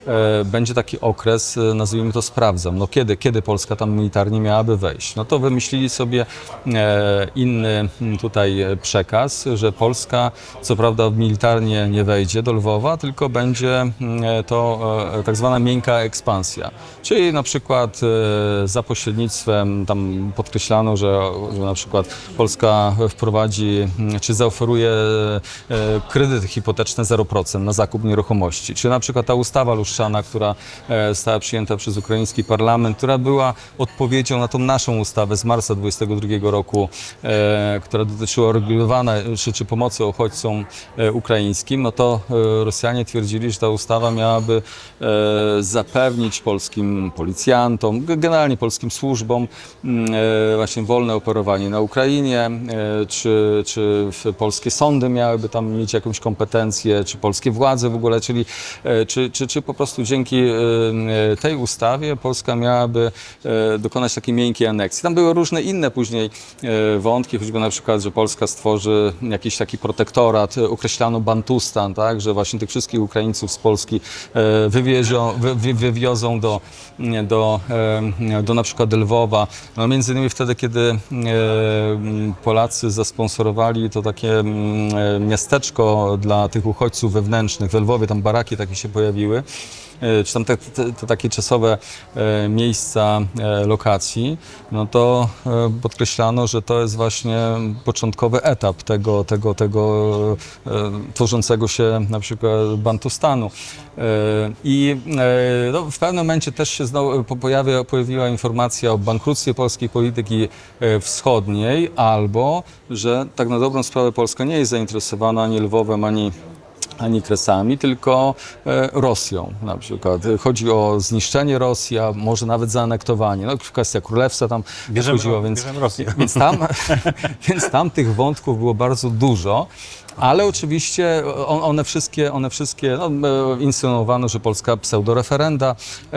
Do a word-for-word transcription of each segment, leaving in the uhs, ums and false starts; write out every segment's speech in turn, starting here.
Będzie taki okres, nazwijmy to sprawdzam, no kiedy, kiedy Polska tam militarnie miałaby wejść. No to wymyślili sobie inny tutaj przekaz, że Polska co prawda militarnie nie wejdzie do Lwowa, tylko będzie to tak zwana miękka ekspansja. Czyli na przykład za pośrednictwem, tam podkreślano, że, że na przykład Polska wprowadzi, czy zaoferuje kredyty hipoteczne zero procent na zakup nieruchomości. Czy na przykład ta ustawa Lustrzana, która została przyjęta przez ukraiński parlament, która była odpowiedzią na tą naszą ustawę z marca dwudziestego drugiego roku, która dotyczyła regulowania czy, czy pomocy uchodźcom ukraińskim, no to Rosjanie twierdzili, że ta ustawa miałaby zapewnić polskim policjantom, generalnie polskim służbom właśnie wolne operowanie na Ukrainie, czy, czy polskie sądy miałyby tam mieć jakąś kompetencję, czy polskie władze w ogóle, czyli czy, czy, czy po prostu dzięki tej ustawie Polska miałaby dokonać takiej miękkiej aneksji. Tam były różne inne później wątki, choćby na przykład, że Polska stworzy jakiś taki protektorat, określano Bantustan, tak, że właśnie tych wszystkich Ukraińców z Polski wywiezą, wy, wywiozą do, do, do na przykład Lwowa. No między innymi wtedy, kiedy Polacy zasponsorowali to takie miasteczko dla tych uchodźców wewnętrznych w Lwowie, tam baraki takie się pojawiły, czy tam te, te, te takie czasowe e, miejsca e, lokacji, no to e, podkreślano, że to jest właśnie początkowy etap tego, tego, tego e, tworzącego się na przykład Bantustanu. E, I e, no, w pewnym momencie też się znowu pojawia, pojawiła informacja o bankructwie polskiej polityki e, wschodniej, albo, że tak na dobrą sprawę Polska nie jest zainteresowana ani Lwowem, ani ani Kresami, tylko Rosją na przykład. Chodzi o zniszczenie Rosji, a może nawet zaanektowanie. No, kwestia królewska tam bierzemy, chodziła, więc, bierzemy Rosję. Więc, tam, więc tam tych wątków było bardzo dużo. Ale oczywiście one wszystkie, one wszystkie no, insynuowano, że Polska pseudoreferenda e,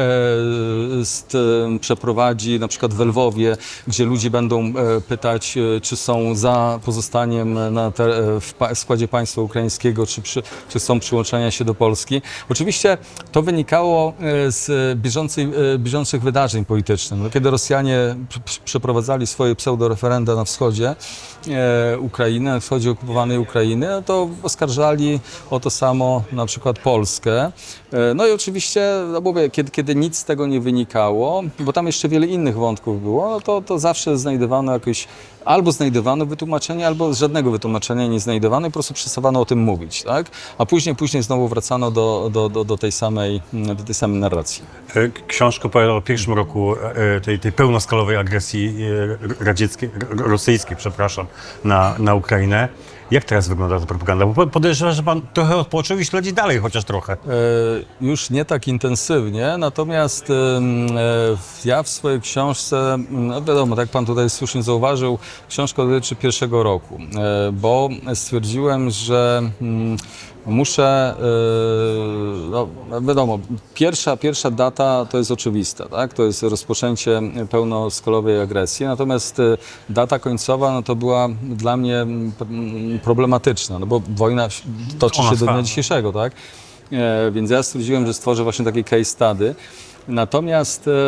st, przeprowadzi na przykład w Lwowie, gdzie ludzie będą e, pytać, e, czy są za pozostaniem na te, w, pa, w składzie państwa ukraińskiego, czy, przy, czy chcą przyłączenia się do Polski. Oczywiście to wynikało z bieżącej, bieżących wydarzeń politycznych. No, kiedy Rosjanie przeprowadzali swoje pseudoreferenda na wschodzie e, Ukrainy, na wschodzie okupowanej Ukrainy, no to oskarżali o to samo na przykład Polskę. No i oczywiście, no mówię, kiedy, kiedy nic z tego nie wynikało, bo tam jeszcze wiele innych wątków było, no to, to zawsze znajdowano jakieś, albo znajdowano wytłumaczenie, albo żadnego wytłumaczenia nie znajdowano i po prostu przestawano o tym mówić, tak? A później, później znowu wracano do, do, do, do, tej samej, do tej samej narracji. Książka opowiada o pierwszym roku tej, tej pełnoskalowej agresji radzieckiej, rosyjskiej, przepraszam, na, na Ukrainę. Jak teraz wygląda ta propaganda? Bo podejrzewam, że pan trochę odpoczął i śledzi dalej, chociaż trochę. E, już nie tak intensywnie, natomiast e, ja w swojej książce, no wiadomo, tak pan tutaj słusznie zauważył, książka dotyczy pierwszego roku, e, bo stwierdziłem, że mm, muszę, e, no wiadomo, pierwsza, pierwsza data to jest oczywista, tak? To jest rozpoczęcie pełnoskalowej agresji, natomiast data końcowa, no to była dla mnie problematyczna, no bo wojna toczy się do dnia dzisiejszego, tak? E, więc ja stwierdziłem, że stworzę właśnie takie case study. Natomiast e, e,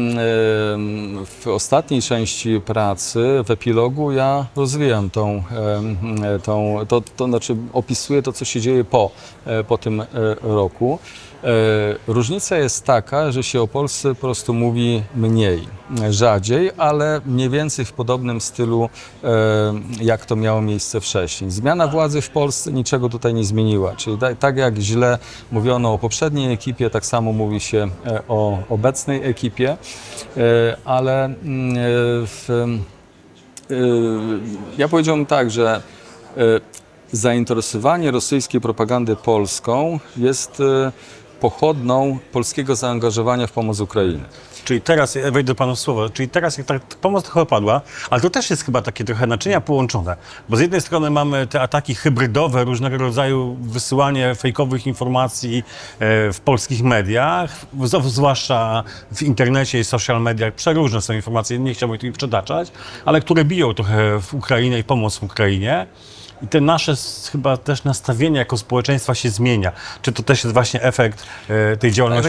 w ostatniej części pracy, w epilogu, ja rozwijam tą, e, tą to, to znaczy opisuję to, co się dzieje po, e, po tym e, roku. E, różnica jest taka, że się o Polsce po prostu mówi mniej, rzadziej, ale mniej więcej w podobnym stylu, e, jak to miało miejsce wcześniej. Zmiana władzy w Polsce niczego tutaj nie zmieniła, czyli tak, tak jak źle mówiono o poprzedniej ekipie, tak samo mówi się e, o obecnej ekipie, e, ale e, w, e, ja powiedziałbym tak, że e, zainteresowanie rosyjskiej propagandy polską jest e, pochodną polskiego zaangażowania w pomoc Ukrainy. Czyli teraz, ja wejdę do panu w słowo, czyli teraz jak ta pomoc trochę opadła, ale to też jest chyba takie trochę naczynia połączone, bo z jednej strony mamy te ataki hybrydowe, różnego rodzaju wysyłanie fejkowych informacji w polskich mediach, zwłaszcza w internecie i social mediach, przeróżne są informacje, nie chciałbym ich przytaczać, ale które biją trochę w Ukrainę i pomoc w Ukrainie. i te nasze s- chyba też nastawienie jako społeczeństwa się zmienia. Czy to też jest właśnie efekt e, tej działalności